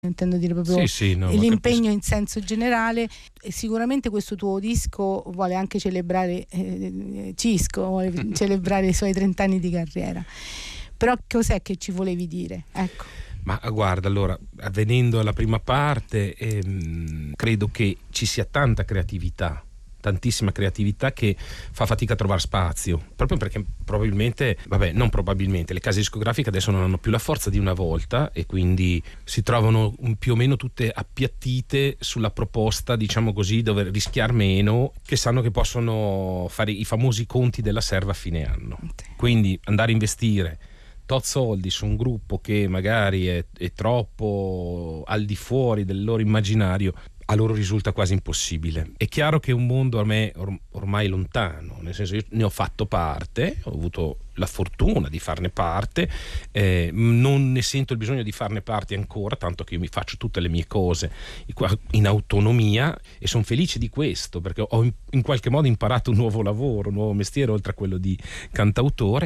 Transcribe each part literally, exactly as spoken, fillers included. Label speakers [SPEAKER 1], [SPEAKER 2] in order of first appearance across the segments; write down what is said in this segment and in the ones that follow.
[SPEAKER 1] intendo dire proprio
[SPEAKER 2] sì, sì, no,
[SPEAKER 1] l'impegno in senso generale. E sicuramente questo tuo disco vuole anche celebrare eh, Cisco, vuole celebrare i suoi trent'anni di carriera. Però cos'è che ci volevi dire? Ecco.
[SPEAKER 2] Ma guarda, allora, venendo alla prima parte, ehm, credo che ci sia tanta creatività, tantissima creatività che fa fatica a trovare spazio, proprio perché probabilmente, vabbè, non probabilmente, le case discografiche adesso non hanno più la forza di una volta e quindi si trovano un, più o meno tutte appiattite sulla proposta, diciamo così, dove rischiare meno, che sanno che possono fare i famosi conti della serva a fine anno. Quindi andare a investire tot soldi su un gruppo che magari è, è troppo al di fuori del loro immaginario, a loro risulta quasi impossibile. È chiaro che è un mondo a me or- ormai lontano, nel senso io ne ho fatto parte, ho avuto la fortuna di farne parte, eh, non ne sento il bisogno di farne parte ancora, tanto che io mi faccio tutte le mie cose in autonomia e sono felice di questo, perché ho in, in qualche modo imparato un nuovo lavoro, un nuovo mestiere oltre a quello di cantautore.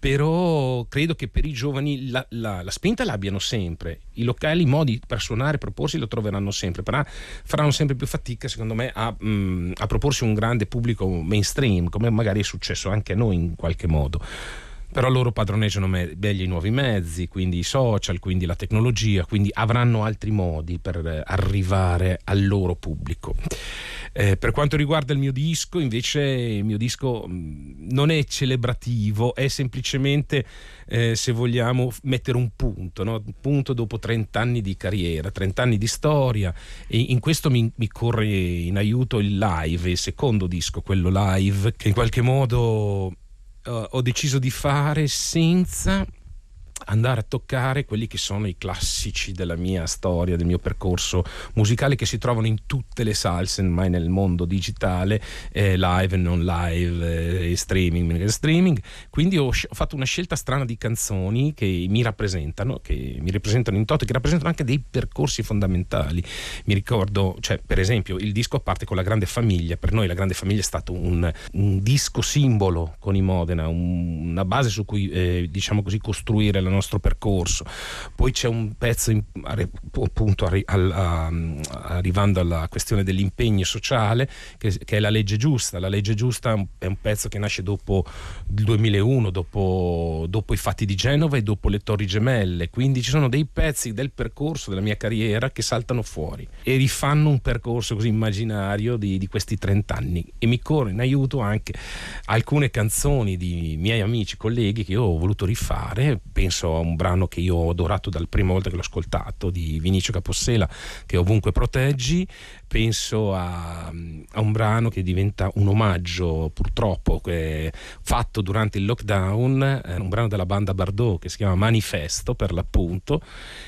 [SPEAKER 2] Però credo che per i giovani la, la, la spinta l'abbiano sempre, i locali, i modi per suonare, proporsi lo troveranno sempre, però faranno sempre più fatica secondo me a, mh, a proporsi un grande pubblico mainstream, come magari è successo anche a noi in qualche modo. Però loro padroneggiano meglio i nuovi mezzi, quindi i social, quindi la tecnologia, quindi avranno altri modi per arrivare al loro pubblico. Eh, per quanto riguarda il mio disco, invece il mio disco non è celebrativo, è semplicemente, eh, se vogliamo, mettere un punto, no? Un punto dopo trent'anni di carriera, trent'anni di storia, e in questo mi, mi corre in aiuto il live, il secondo disco, quello live, che in qualche modo Uh, ho deciso di fare senza andare a toccare quelli che sono i classici della mia storia, del mio percorso musicale, che si trovano in tutte le salse ormai nel mondo digitale, eh, live e non live, eh, streaming streaming quindi ho, ho fatto una scelta strana di canzoni che mi rappresentano, che mi rappresentano in toto, che rappresentano anche dei percorsi fondamentali. Mi ricordo, cioè, per esempio, il disco parte con La Grande Famiglia. Per noi La Grande Famiglia è stato un, un disco simbolo con i Modena, un, una base su cui eh, diciamo così costruire la nostro percorso. Poi c'è un pezzo in, appunto arri, al, a, arrivando alla questione dell'impegno sociale, che, che è La Legge Giusta. La Legge Giusta è un pezzo che nasce dopo il duemilauno, dopo, dopo i fatti di Genova e dopo le Torri Gemelle, quindi ci sono dei pezzi del percorso della mia carriera che saltano fuori e rifanno un percorso così immaginario di, di questi trent'anni, e mi corre in aiuto anche alcune canzoni di miei amici, colleghi, che io ho voluto rifare. Penso a un brano che io ho adorato dalla prima volta che l'ho ascoltato, di Vinicio Capossela, che Ovunque Proteggi. Penso a, a un brano che diventa un omaggio, purtroppo, che fatto durante il lockdown, eh, un brano della banda Bardot che si chiama Manifesto, per l'appunto,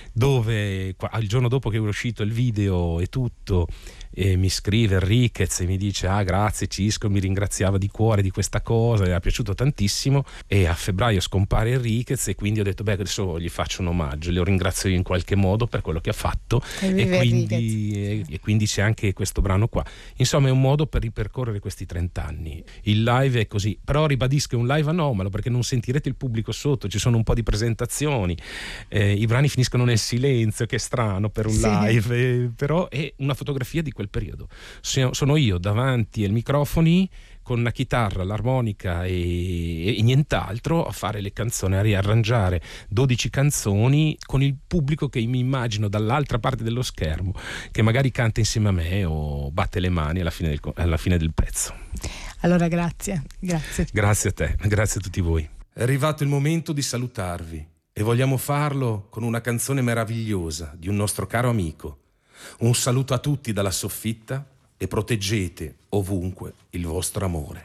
[SPEAKER 2] dove il giorno dopo che è uscito il video e tutto, e mi scrive Enriquez e mi dice: ah, grazie Cisco, mi ringraziava di cuore di questa cosa, mi è piaciuto tantissimo. E a febbraio scompare Enriquez e quindi ho detto: beh, adesso gli faccio un omaggio, lo ringrazio in qualche modo per quello che ha fatto, e, e quindi, e, e quindi c'è anche questo brano qua. Insomma, è un modo per ripercorrere questi trent'anni. Il live è così, però ribadisco, è un live anomalo, perché non sentirete il pubblico sotto, ci sono un po' di presentazioni, eh, i brani finiscono nel silenzio, che è strano per un sì. live, eh, però è una fotografia di quel periodo. Sono io davanti ai microfoni con una chitarra, l'armonica e, e nient'altro, a fare le canzoni, a riarrangiare dodici canzoni con il pubblico che mi immagino dall'altra parte dello schermo, che magari canta insieme a me o batte le mani alla fine del, alla fine del pezzo.
[SPEAKER 1] Allora grazie, grazie.
[SPEAKER 2] Grazie a te, grazie a tutti voi. È arrivato il momento di salutarvi e vogliamo farlo con una canzone meravigliosa di un nostro caro amico. Un saluto a tutti dalla soffitta e proteggete ovunque il vostro amore.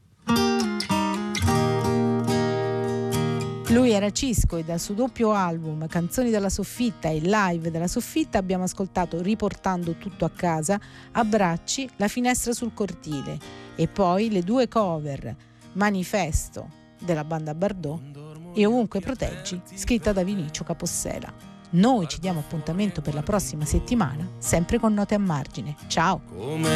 [SPEAKER 1] Lui era Cisco e dal suo doppio album Canzoni dalla soffitta e Live della soffitta abbiamo ascoltato Riportando tutto a casa, Abbracci, La finestra sul cortile, e poi le due cover, Manifesto della banda Bardot e Ovunque Proteggi, scritta da Vinicio Capossela. Noi ci diamo appuntamento per la prossima settimana, sempre con Note a Margine. Ciao!